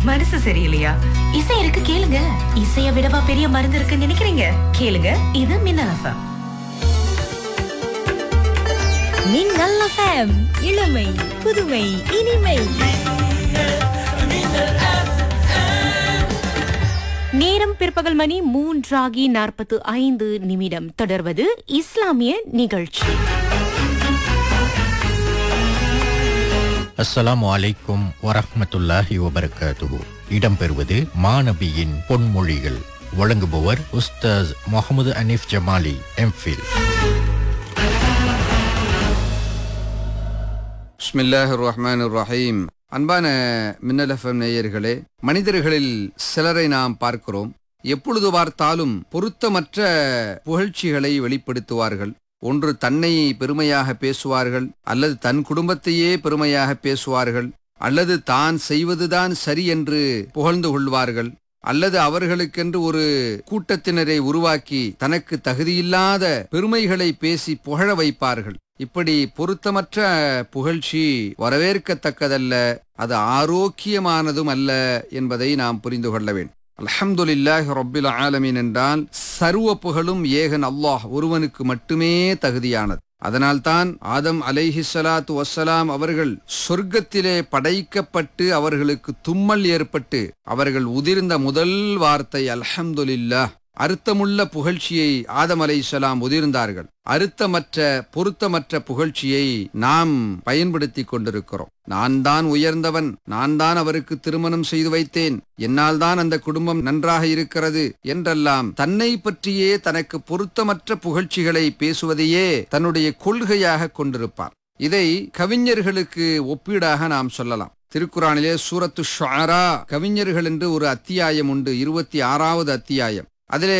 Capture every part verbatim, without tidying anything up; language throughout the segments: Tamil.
மனசு சரியில்லையா? இசை இருக்கு, கேளுங்க. இசைய விடவா பெரிய மருந்து இருக்குன்னு நினைக்கிறீங்க? கேளுங்க, இது மின்னல் எஃப்எம். மின்னல் எஃப்எம், இளமை புதுமை இனிமை. நேரம் பிற்பகல் மணி மூன்றாகி நாற்பத்து ஐந்து நிமிடம். தொடர்வது இஸ்லாமிய நிகழ்ச்சி. அஸ்ஸலாமு அலைக்கும் வரஹ்மத்துல்லாஹி வபரகாத்துஹு. இடம்பெறுவது மாநபியின் பொன்மொழிகள். வழங்குபவர் உஸ்தாஸ் முகமது அனீஃப் ஜமாலி, எம்ஃபில். பிஸ்மில்லாஹிர் ரஹ்மானிர் ரஹீம். அன்பான மின்னல் எஃப்எம் நேயர்களே, மனிதர்களில் சிலரை நாம் பார்க்கிறோம். எப்பொழுது பார்த்தாலும் பொருத்தமற்ற புகழ்ச்சிகளை வெளிப்படுத்துவார்கள். ஒன்று தன்னை பெருமையாக பேசுவார்கள், அல்லது தன் குடும்பத்தையே பெருமையாக பேசுவார்கள், அல்லது தான் செய்வதுதான் சரி என்று புகழ்ந்து கொள்வார்கள், அல்லது அவர்களுக்கென்று ஒரு கூட்டத்தினரை உருவாக்கி தனக்கு தகுதியில்லாத பெருமைகளை பேசி புகழ வைப்பார்கள். இப்படி பொருத்தமற்ற புகழ்ச்சி வரவேற்கத்தக்கதல்ல, அது ஆரோக்கியமானதும் அல்ல என்பதை நாம் புரிந்து கொள்ள வேண்டும். அல்ஹம்துலில்லாஹி ரப்பில் ஆலமீன் என்றால் சர்வ புகழும் ஏகன் அல்லாஹ் ஒருவனுக்கு மட்டுமே தகுதியானது. அதனால்தான் ஆதம் அலைஹிஸ்ஸலாத்து வஸ்ஸலாம் அவர்கள் சொர்க்கத்திலே படைக்கப்பட்டு அவர்களுக்கு தும்மல் ஏற்பட்டு அவர்கள் உதிர்ந்த முதல் வார்த்தை அல்ஹம்துலில்லாஹ். அர்த்தமுள்ள புகழ்ச்சியை ஆதம் அலைஹிஸ்ஸலாம் உதிர்ந்தார்கள். அர்த்தமற்ற பொருத்தமற்ற புகழ்ச்சியை நாம் பயன்படுத்தி கொண்டிருக்கிறோம். நான் தான் உயர்ந்தவன், நான் தான் அவருக்கு திருமணம் செய்து வைத்தேன், என்னால் தான் அந்த குடும்பம் நன்றாக இருக்கிறது என்றெல்லாம் தன்னை பற்றியே தனக்கு பொருத்தமற்ற புகழ்ச்சிகளை பேசுவதையே தன்னுடைய கொள்கையாக கொண்டிருப்பார். இதை கவிஞர்களுக்கு ஒப்பீடாக நாம் சொல்லலாம். திருக்குரானிலே சூரத்து ஷுஆரா கவிஞர்கள் என்று ஒரு அத்தியாயம் உண்டு, இருபத்தி ஆறாவது அத்தியாயம். அதிலே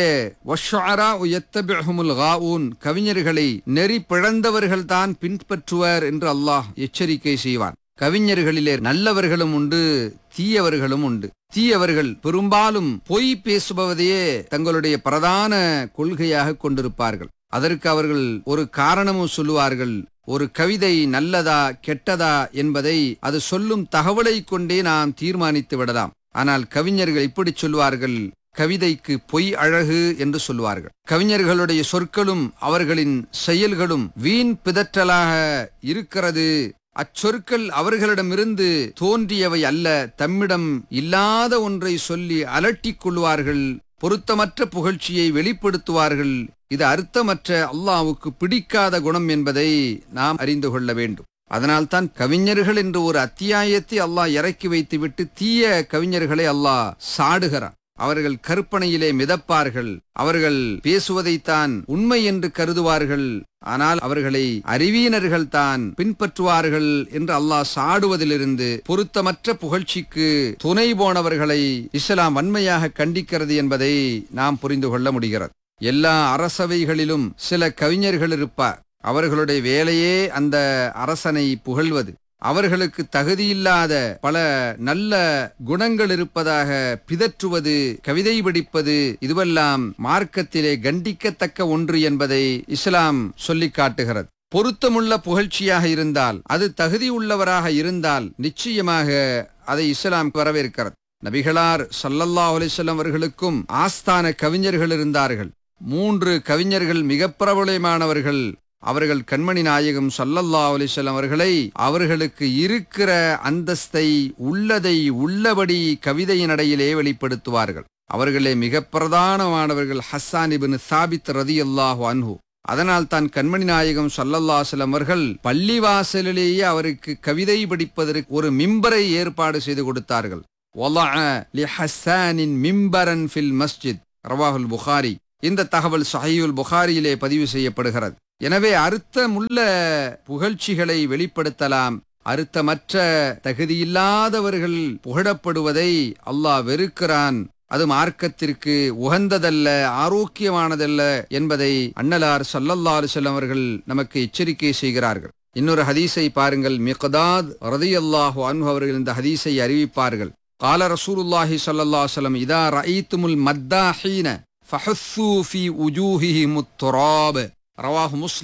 கவிஞர்களை நெறி பிழந்தவர்கள் தான் பின்பற்றுவர் என்று அல்லாஹ் எச்சரிக்கை செய்வான். கவிஞர்களிலே நல்லவர்களும் உண்டு, தீயவர்களும் உண்டு. தீயவர்கள் பெரும்பாலும் பொய் பேசுபவதையே தங்களுடைய பிரதான கொள்கையாக கொண்டிருப்பார்கள். அதற்கு அவர்கள் ஒரு காரணமும் சொல்லுவார்கள். ஒரு கவிதை நல்லதா கெட்டதா என்பதை அது சொல்லும் தகவலை கொண்டே நாம் தீர்மானித்து விடலாம். ஆனால் கவிஞர்கள் இப்படி சொல்வார்கள், கவிதைக்கு பொய் அழகு என்று சொல்வார்கள். கவிஞர்களுடைய சொற்களும் அவர்களின் செயல்களும் வீண் பிதற்றலாக இருக்கிறது. அச்சொற்கள் அவர்களிடமிருந்து தோன்றியவை அல்ல, தம்மிடம் இல்லாத ஒன்றை சொல்லி அலட்டிக் கொள்வார்கள். பொருத்தமற்ற புகழ்ச்சியை வெளிப்படுத்துவார்கள். இது அர்த்தமற்ற, அல்லாஹ்வுக்கு பிடிக்காத குணம் என்பதை நாம் அறிந்து கொள்ள வேண்டும். அதனால்தான் கவிஞர்கள் என்று ஒரு அத்தியாயத்தை அல்லாஹ் இறக்கி வைத்துவிட்டு தீய கவிஞர்களை அல்லாஹ் சாடுகிறான். அவர்கள் கற்பனையிலே மிதப்பார்கள், அவர்கள் பேசுவதைத்தான் உண்மை என்று கருதுவார்கள், ஆனால் அவர்களை அறிவியனர்கள் தான் பின்பற்றுவார்கள் என்று அல்லாஹ் சாடுவதிலிருந்து பொருத்தமற்ற புகழ்ச்சிக்கு துணை போனவர்களை இஸ்லாம் வன்மையாக கண்டிக்கிறது என்பதை நாம் புரிந்து கொள்ள முடிகிறது. எல்லா அரசவைகளிலும் சில கவிஞர்கள் இருப்பார். அவர்களுடைய வேலையே அந்த அரசனை புகழ்வது. அவர்களுக்கு தகுதியில்லாத பல நல்ல குணங்கள் இருப்பதாக பிதற்றுவது, கவிதை படிப்பது, இதுவெல்லாம் மார்க்கத்திலே கண்டிக்கத்தக்க ஒன்று என்பதை இஸ்லாம் சொல்லிக் காட்டுகிறது. பொருத்தமுள்ள புகழ்ச்சியாக இருந்தால், அது தகுதி உள்ளவராக இருந்தால் நிச்சயமாக அதை இஸ்லாம் வரவேற்கிறது. நபிகளார் ஸல்லல்லாஹு அலைஹி வஸல்லம் அவர்களுக்கும் ஆஸ்தான கவிஞர்கள் இருந்தார்கள். மூன்று கவிஞர்கள் மிக பிரபலமானவர்கள். அவர்கள் கண்மணி நாயகம் ஸல்லல்லாஹு அலைஹி வஸல்லம் அவர்களை அவர்களுக்கு இருக்கிற அந்தஸ்தை உள்ளதை உள்ளபடி கவிதையின் அடையிலே வெளிப்படுத்துவார்கள். அவர்களே மிக பிரதானமானவர்கள் ஹஸ்ஸான் இப்னு சாபித் ரலியல்லாஹு அன்ஹு. அதனால் தான் கண்மணி நாயகம் ஸல்லல்லாஹு அலைஹி வஸல்லம் அவர்கள் பள்ளிவாசலிலேயே அவருக்கு கவிதை படிப்பதற்கு ஒரு மிம்பரை ஏற்பாடு செய்து கொடுத்தார்கள். வலஅ லிஹஸ்ஸானின் மிம்பரன் ஃபில் மஸ்ஜித், ரவாஹுல் புகாரி. இந்த தகவல் ஸஹீஹுல் புகாரியிலே பதிவு செய்யப்படுகிறது. எனவே அர்த்தமுள்ள புகழ்ச்சிகளை வெளிப்படுத்தலாம். அர்த்தமற்ற தகுதியில்லாதவர்கள் புகழப்படுவதை அல்லாஹ் வெறுக்கிறான். அது மார்க்கத்திற்கு உகந்ததல்ல, ஆரோக்கியமானதல்ல என்பதை அன்னலார் ஸல்லல்லாஹு அலைஹி வஸல்லம் அவர்கள் நமக்கு எச்சரிக்கை செய்கிறார்கள். இன்னொரு ஹதீஸை பாருங்கள். மிக்தாத் ரலியல்லாஹு அன்ஹு அவர்கள் இந்த ஹதீஸை அறிவிப்பார்கள். قال رسول الله صلى الله عليه وسلم اذا رايتم المداحين فحثوا في وجوههم التراب. ரவாஹு முஸ்லிம்.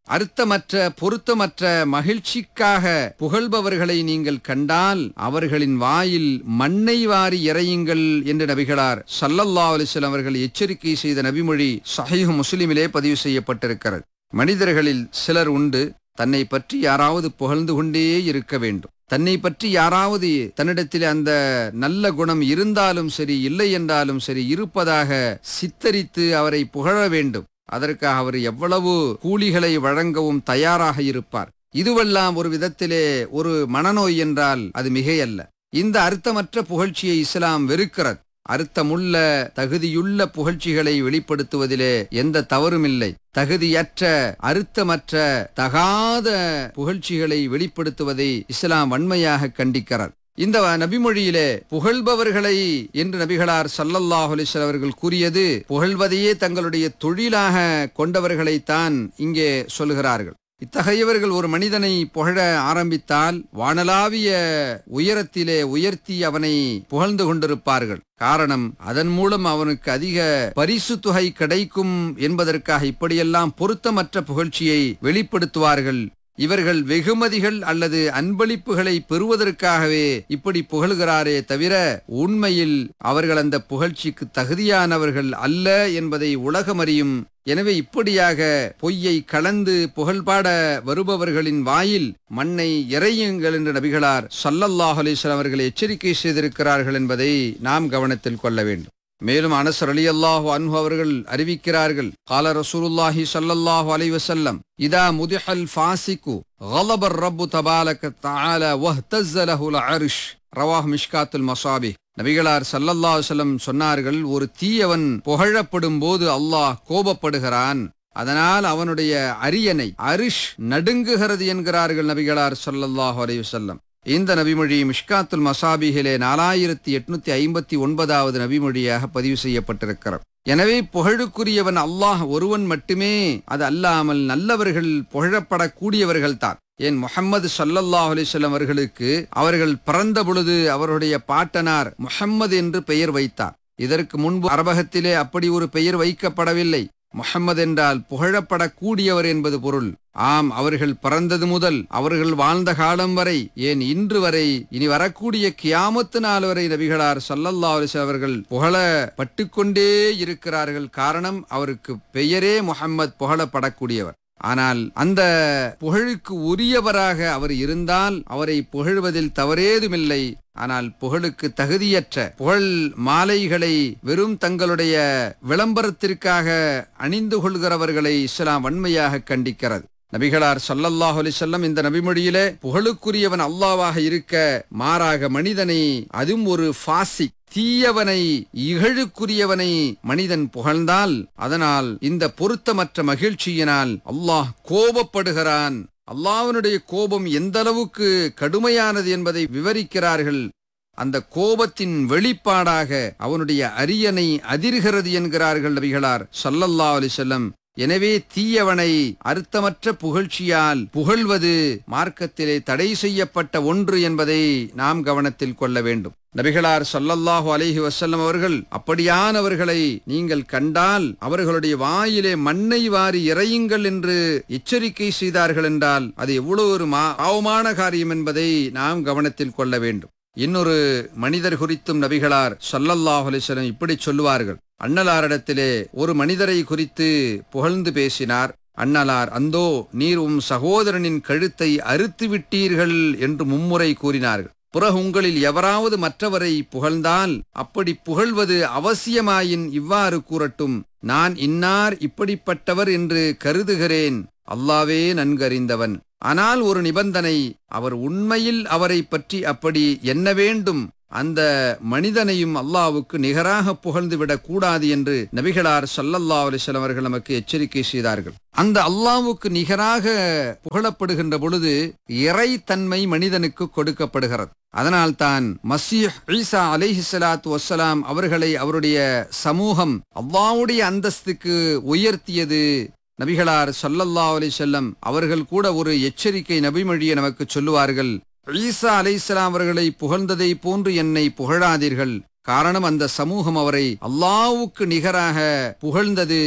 அர்த்தமற்ற பொருத்தமற்ற மகிழ்ச்சிக்காக புகழ்பவர்களை நீங்கள் கண்டால் அவர்களின் வாயில் மண்ணை வாரி இறையுங்கள் என்று நபிகளார் ஸல்லல்லாஹு அலைஹி வஸல்லம் அவர்கள் எச்சரிக்கை செய்த நபிமொழி ஸஹீஹ் முஸ்லிமிலே பதிவு செய்யப்பட்டிருக்கிறது. மனிதர்களில் சிலர் உண்டு, தன்னை பற்றி யாராவது புகழ்ந்து கொண்டே இருக்க வேண்டும். தன்னை பற்றி யாராவது தன்னிடத்தில் அந்த நல்ல குணம் இருந்தாலும் சரி இல்லை என்றாலும் சரி இருப்பதாக சித்தரித்து அவரை புகழ வேண்டும். அதற்காக அவர் எவ்வளவு கூலிகளை வழங்கவும் தயாராக இருப்பார். இதுவெல்லாம் ஒரு விதத்திலே ஒரு மனநோய் என்றால் அது மிகையல்ல. இந்த அர்த்தமற்ற புகழ்ச்சியை இஸ்லாம் வெறுக்கிறது. அர்த்தமுள்ள தகுதியுள்ள புகழ்ச்சிகளை வெளிப்படுத்துவதிலே எந்த தவறுமில்லை. தகுதியற்ற அர்த்தமற்ற தகாத புகழ்ச்சிகளை வெளிப்படுத்துவதை இஸ்லாம் வன்மையாக கண்டிக்கிறார். இந்த நபிமொழியிலே புகழ்பவர்களை என்று நபிகளார் ஸல்லல்லாஹு அலைஹி வஸல்லம் அவர்கள் கூறியது புகழ்வதையே தங்களுடைய தொழிலாக கொண்டவர்களைத்தான் இங்கே சொல்கிறார்கள். இத்தகையவர்கள் ஒரு மனிதனை புகழ ஆரம்பித்தால் வானளாவிய உயரத்திலே உயர்த்தி அவனை புகழ்ந்து கொண்டிருப்பார்கள். காரணம், அதன் மூலம் அவனுக்கு அதிக பரிசு தொகை கிடைக்கும் என்பதற்காக இப்படியெல்லாம் பொருத்தமற்ற புகழ்ச்சியை வெளிப்படுத்துவார்கள். இவர்கள் வெகுமதிகள் அல்லது அன்பளிப்புகளை பெறுவதற்காகவே இப்படி புகழ்கிறாரே தவிர உண்மையில் அவர்கள் அந்த புகழ்ச்சிக்கு தகுதியானவர்கள் அல்ல என்பதை உலகம் அறியும். எனவே இப்படியாக பொய்யை கலந்து புகழ்பாட வருபவர்களின் வாயில் மண்ணை இறையுங்கள் என்று நபிகளார் ஸல்லல்லாஹு அலைஹி வஸல்லம் அவர்கள் எச்சரிக்கை செய்திருக்கிறார்கள் என்பதை நாம் கவனத்தில் கொள்ள வேண்டும். மேலும் அனஸ் ரலியல்லாஹு அன்ஹு அவர்கள் அறிவிக்கிறார்கள், கால ரசூலுல்லாஹி ஸல்லல்லாஹு அலைஹி வஸல்லம், இதா முதிஹல் ஃபாசிகு கலபர் ரப்பு தபாரக தஆலா வஹ்தஸ்ஸ லஹுல் அர்ஷ். ரவாஹ் மிஷ்காத்துல் மசாபிஹ். நபிகளார் ஸல்லல்லாஹு அலைஹி வஸல்லம் சொன்னார்கள், ஒரு தீயவன் புகழப்படும் போது அல்லாஹ் கோபப்படுகிறான், அதனால் அவனுடைய அரியணை அரிஷ் நடுங்குகிறது என்கிறார்கள் நபிகளார் ஸல்லல்லாஹு அலைஹி வஸல்லம். இந்த நபிமொழி மிஷ்காத்துல் மசாபிஹிலே நாலாயிரத்தி எட்நூத்தி ஐம்பத்தி ஒன்பதாவது நபிமொழியாக பதிவு செய்யப்பட்டிருக்கிறது. எனவே புகழுக்குரியவன் அல்லாஹ் ஒருவன் மட்டுமே, அது அல்லாமல் நல்லவர்கள் புகழப்படக்கூடியவர்கள் தான். ஏன் முஹம்மது ஸல்லல்லாஹு அலைஹி வஸல்லம் அவர்களுக்கு அவர்கள் பிறந்த பொழுது அவருடைய பாட்டனார் முஹம்மது என்று பெயர் வைத்தார். இதற்கு முன்பு அரபகத்திலே அப்படி ஒரு பெயர் வைக்கப்படவில்லை. முஹம்மது என்றால் புகழப்படக்கூடியவர் என்பது பொருள். ஆம், அவர்கள் பிறந்தது முதல் அவர்கள் வாழ்ந்த காலம் வரை, ஏன் இன்று வரை, இனி வரக்கூடிய கியாமத்து நாள் வரை நபிகளார் ஸல்லல்லாஹு அலைஹி வஸல்லம் அவர்கள் புகழப்பட்டு கொண்டே இருக்கிறார்கள். காரணம், அவருக்கு பெயரே முஹம்மது, புகழப்படக்கூடியவர். ஆனால் அந்த புகழுக்கு உரியவராக அவர் இருந்தால் அவரை புகழ்வதில் தவறேதுமில்லை. ஆனால் புகழுக்கு தகுதியற்ற புகழ் மாலைகளை வெறும் தங்களுடைய விளம்பரத்திற்காக அணிந்து கொள்கிறவர்களை இஸ்லாம் வன்மையாக கண்டிக்கிறது. நபிகளார் ஸல்லல்லாஹு அலைஹி வஸல்லம் இந்த நபிமொழியிலே புகழுக்குரியவன் அல்லாஹ்வாக இருக்க மாறாக மனிதனை, அதுவும் ஒரு ஃபாசிக் தீயவனை, இகழுக்குரியவனை மனிதன் புகழ்ந்தால் அதனால் இந்த பொருத்தமற்ற மகிழ்ச்சியினால் அல்லாஹ் கோபப்படுகிறான். அல்லாஹ்வினுடைய கோபம் எந்த அளவுக்கு கடுமையானது என்பதை விவரிக்கிறார்கள். அந்த கோபத்தின் வெளிப்பாடாக அவனுடைய அரியணை அதிர்கிறது என்கிறார்கள் நபிகளார் ஸல்லல்லாஹு அலைஹி வஸல்லம். எனவே தீயவனை அர்த்தமற்ற புகழ்ச்சியால் புகழ்வது மார்க்கத்திலே தடை செய்யப்பட்ட ஒன்று என்பதை நாம் கவனத்தில் கொள்ள வேண்டும். நபிகளார் ஸல்லல்லாஹு அலைஹி வஸல்லம் அவர்கள் அப்படியானவர்களை நீங்கள் கண்டால் அவர்களுடைய வாயிலே மண்ணை வாரி இறையுங்கள் என்று எச்சரிக்கை செய்தார்கள் என்றால் அது எவ்வளவு ஒரு பாவமான காரியம் என்பதை நாம் கவனத்தில் கொள்ள வேண்டும். இன்னொரு மனிதர் குறித்தும் நபிகளார் ஸல்லல்லாஹு அலைஹி வஸல்லம் இப்படி சொல்லுவார்கள். அண்ணலாரிடத்திலே ஒரு மனிதரை குறித்து புகழ்ந்து பேசினார். அண்ணலார், அந்தோ நீர் உம் சகோதரனின் கழுத்தை அறுத்து விட்டீர்கள் என்று மும்முறை கூறினார்கள். பிறகு உங்களில் எவராவது மற்றவரை புகழ்ந்தால் அப்படி புகழ்வது அவசியமாயின் இவ்வாறு கூறட்டும், நான் இன்னார் இப்படிப்பட்டவர் என்று கருதுகிறேன், அல்லாவே நன்கறிந்தவன். ஆனால் ஒரு நிபந்தனை, அவர் உண்மையில் அவரை பற்றி அப்படி எண்ண வேண்டும், அந்த மனிதனையும் அல்லாஹ்வுக்கு நிகராக புகழ்ந்து விடக் கூடாது என்று நபிகளார் ஸல்லல்லாஹு அலைஹி வஸல்லம் அவர்கள் நமக்கு எச்சரிக்கை செய்தார்கள். அந்த அல்லாஹ்வுக்கு நிகராக புகழப்படுகின்ற பொழுது இறை தன்மை மனிதனுக்கு கொடுக்கப்படுகிறது. அதனால் தான் மஸீஹ் ஈசா அலைஹிஸ்ஸலாத்து வஸ்ஸலாம் அவர்களை அவருடைய சமூகம் அல்லாஹ்வுடைய அந்தஸ்துக்கு உயர்த்தியது. நபிகளார் ஸல்லல்லாஹு அலைஹி வஸல்லம் அவர்கள் கூட ஒரு எச்சரிக்கை நபிமொழியை நமக்கு சொல்லுவார்கள். ஈசா அலைஹிஸ்ஸலாம் அவர்களை புகழ்ந்ததை போன்று என்னை புகழாதீர்கள். காரணம், அந்த சமூகம் அவரை அல்லாஹ்வுக்கு நிகராக புகழ்ந்தது.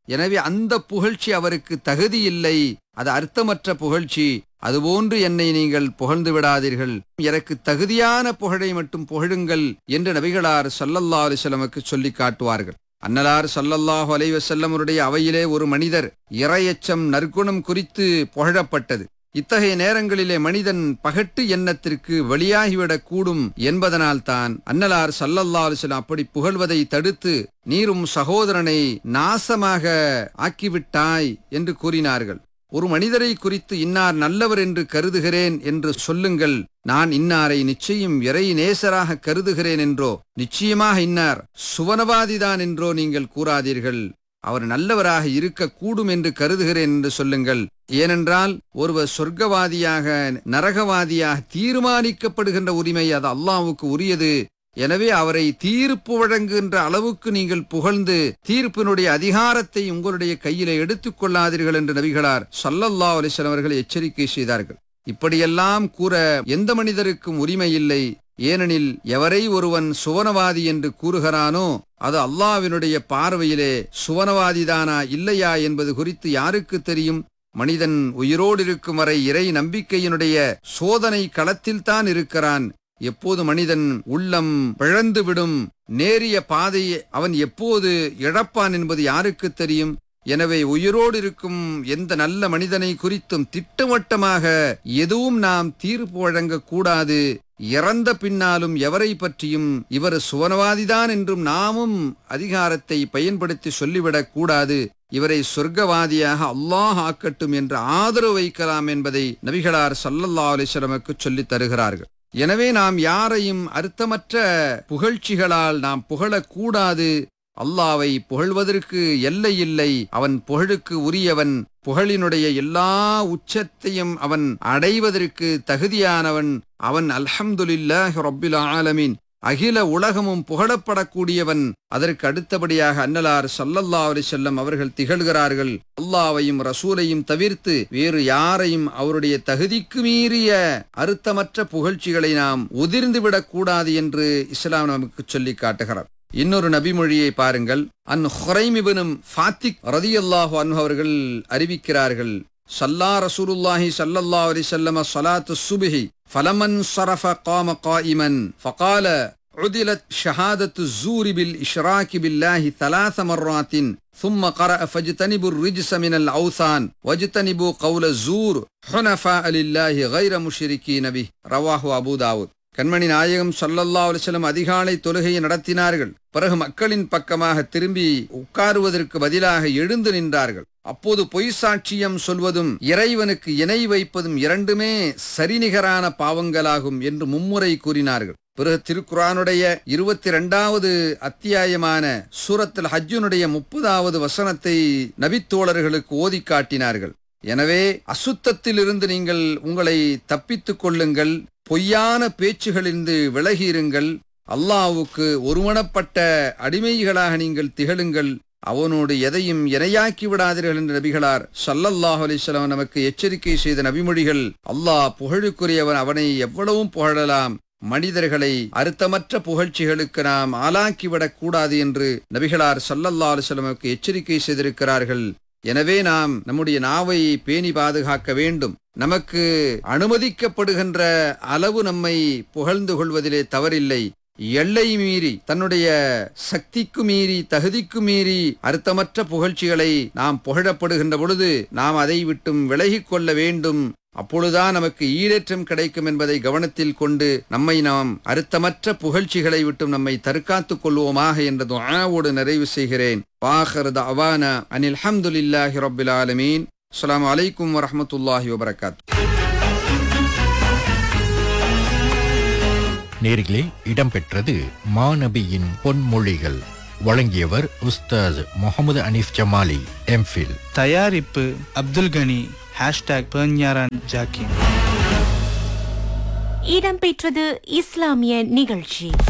எனவே அந்த புகழ்ச்சி அவருக்கு தகுதி இல்லை, அது அர்த்தமற்ற புகழ்ச்சி. அதுபோன்று என்னை நீங்கள் புகழ்ந்து விடாதீர்கள், எனக்கு தகுதியான புகழை மட்டும் புகழுங்கள் என்று நபிகளார் ஸல்லல்லாஹு அலைஹி வஸல்லமுக்கு சொல்லி காட்டுவார்கள். அன்னலார் ஸல்லல்லாஹு அலைஹி வஸல்லமுடைய அவையிலே ஒரு மனிதர் இறையச்சம் நற்குணம் குறித்து புகழப்பட்டது. இத்தகைய நேரங்களிலே மனிதன் பகட்டு எண்ணத்திற்கு வெளியாகிவிடக் கூடும் என்பதனால் தான் அன்னலார் ஸல்லல்லாஹு அலைஹி வஸல்லம் அப்படி புகழ்வதை தடுத்து, நீரும் சகோதரனை நாசமாக ஆக்கிவிட்டாய் என்று கூறினார்கள். ஒரு மனிதரை குறித்து இன்னார் நல்லவர் என்று கருதுகிறேன் என்று சொல்லுங்கள், நான் இன்னாரை நிச்சயம் இறை நேசராக கருதுகிறேன் என்றோ, நிச்சயமாக இன்னார் சுவனவாதிதான் என்றோ நீங்கள் கூறாதீர்கள். அவர் நல்லவராக இருக்க கூடும் என்று கருதுகிறேன் என்று சொல்லுங்கள். ஏனென்றால் ஒருவர் சொர்க்கவாதியாக நரகவாதியாக தீர்மானிக்கப்படுகின்ற உரிமை அது அல்லாஹ்வுக்கு உரியது. எனவே அவரை தீர்ப்பு வழங்குகின்ற அளவுக்கு நீங்கள் புகழ்ந்து தீர்ப்பினுடைய அதிகாரத்தை உங்களுடைய கையிலே எடுத்துக் கொள்ளாதீர்கள் என்று நபிகளார் ஸல்லல்லாஹு அலைஹி வஸல்லம் அவர்கள் எச்சரிக்கை செய்தார்கள். இப்படியெல்லாம் கூற எந்த மனிதருக்கும் உரிமை இல்லை. ஏனெனில் எவரை ஒருவன் சுவனவாதி என்று கூறுகிறானோ அது அல்லாஹ்வினுடைய பார்வையிலே சுவனவாதிதானா இல்லையா என்பது குறித்து யாருக்கு தெரியும்? மனிதன் உயிரோடு இருக்கும் வரை இறை நம்பிக்கையினுடைய சோதனை களத்தில்தான் இருக்கிறான். எப்போது மனிதன் உள்ளம் பிழந்துவிடும், நேரிய பாதையை அவன் எப்போது இழப்பான் என்பது யாருக்கு தெரியும்? எனவே உயிரோடு இருக்கும் எந்த நல்ல மனிதனை குறித்தும் திட்டவட்டமாக எதுவும் நாம் தீர்ப்பு வழங்கக்கூடாது. இறந்த பின்னாலும் எவரை பற்றியும் இவர் சுவனவாதிதான் என்றும் நாமும் அதிகாரத்தை பயன்படுத்தி சொல்லிவிடக் கூடாது. இவரை சொர்க்கவாதியாக அல்லாஹ் ஆக்கட்டும் என்று ஆதரவு வைக்கலாம் என்பதை நபிகளார் ஸல்லல்லாஹு அலைஹி வஸல்லமுக்கு சொல்லித் தருகிறார்கள். எனவே நாம் யாரையும் அர்த்தமற்ற புகழ்ச்சிகளால் நாம் புகழக்கூடாது. அல்லாஹ்வை புகழ்வதற்கு எல்லை இல்லை. அவன் புகழுக்கு உரியவன். புகழினுடைய எல்லா உச்சத்தையும் அவன் அடைவதற்கு தகுதியானவன். அவன் அல்ஹம்துலில்லாஹி ரப்பில் ஆலமீன், அகில உலகமும் புகழப்படக்கூடியவன். அதற்கு அடுத்தபடியாக அன்னலார் ஸல்லல்லாஹு அலைஹி வஸல்லம் அவர்கள் திகழ்கிறார்கள். அல்லாஹ்வையும் ரசூலையும் தவிர்த்து வேறு யாரையும் அவருடைய தகுதிக்கு மீறிய அர்த்தமற்ற புகழ்ச்சிகளை நாம் உதிர்ந்து விடக்கூடாது என்று இஸ்லாம் நமக்கு சொல்லி காட்டுகிறார். இன்னொரு நபிமொழியை பாருங்கள். அன் ஹுரைம் இப்னு ஃபாத்திக் ரலியல்லாஹு அன்ஹு அவர்கள் அறிவிக்கிறார்கள், ஸல்லா ரசூலுல்லாஹி ஸல்லல்லாஹு அலைஹி வஸல்லம் ஸலாத்து ஸுப்ஹி ஃபலமன் ஸரஃப காம காயிமன் ஃபகால உதிலத் ஷஹாதத்து ஸூரி பில் இஷ்ராகி பில்லாஹி ثلاث مرات ثم قرأ فاجتنبوا الرجس من الأوثان واجتنبوا قول الزور حنفاء لله غير مشركين به. ரவாஹு அபூ தாவூத். கண்மணி நாயகம் ஸல்லல்லாஹு அலைஹி வஸல்லம் அதிகாலை தொழுகையை நடத்தினார்கள். பிறகு மக்களின் பக்கமாக திரும்பி உட்காருவதற்கு பதிலாக எழுந்து நின்றார்கள். அப்போது பொய் சாட்சியம் சொல்வதும் இறைவனுக்கு இணை வைப்பதும் இரண்டுமே சரிநிகரான பாவங்களாகும் என்று மும்முறை கூறினார்கள். பிறகு திருக்குர்ஆனுடைய இருபத்தி இரண்டாவது அத்தியாயமான சூரத்துல் ஹஜ்ஜுனுடைய முப்பதாவது வசனத்தை நபித்தோழர்களுக்கு ஓதி காட்டினார்கள். எனவே அசுத்தத்திலிருந்து நீங்கள் உங்களை தப்பித்துக் கொள்ளுங்கள், பொய்யான பேச்சுகளிலிருந்து விலகியிருங்கள், அல்லாஹ்வுக்கு ஒருமனப்பட்ட அடிமைகளாக நீங்கள் திகழுங்கள், அவனோடு எதையும் இணையாக்கி விடாதீர்கள் என்று நபிகளார் ஸல்லல்லாஹு அலைஹி வஸல்லம் நமக்கு எச்சரிக்கை செய்த நபிமொழிகள். அல்லாஹ் புகழுக்குரியவன், அவனை எவ்வளவும் புகழலாம். மனிதர்களை அர்த்தமற்ற புகழ்ச்சிகளுக்கு நாம் ஆளாக்கிவிடக் கூடாது என்று நபிகளார் ஸல்லல்லாஹு அலைஹி வஸல்லம் நமக்கு எச்சரிக்கை செய்திருக்கிறார்கள். எனவே நாம் நம்முடைய நாவை பேணி பாதுகாக்க வேண்டும். நமக்கு அனுமதிக்கப்படுகின்ற அளவு நம்மை புகழ்ந்து கொள்வதிலே தவறில்லை. எல்லை மீறி, தன்னுடைய சக்திக்கு மீறி, தகுதிக்கு மீறி அர்த்தமற்ற புகழ்ச்சிகளை நாம் புகழப்படுகின்ற பொழுது நாம் அதை விட்டும் விலகிக் கொள்ள வேண்டும். அப்பொழுதுதான் நமக்கு ஈடேற்றம் கிடைக்கும் என்பதை கவனத்தில் கொண்டு நம்மை நாம் அர்த்தமற்ற புகழ்ச்சிகளை விட்டும் நம்மை தற்காத்துக் கொள்வோமாக என்ற துஆவோடு நிறைவு செய்கிறேன். வாஹிர் தஅவானா அனில் ஹம்துலில்லாஹி ரப்பில் ஆலமீன். அஸ்ஸலாமு அலைக்கும் வரஹ்மத்துல்லாஹி வபரகாத்துஹு. நேரிலே இடம்பெற்றது மாநபியின் பொன்மொழிகள். வழங்கியவர் உஸ்தாஸ் முகமது அனீஃப் ஜமாலி, எம்ஃபில். தயாரிப்பு அப்துல் கனி. ஹேஷ்டாக் பெர்ஞாரான் ஜாக்கின். இடம்பெற்றது இஸ்லாமிய நிகழ்ச்சி.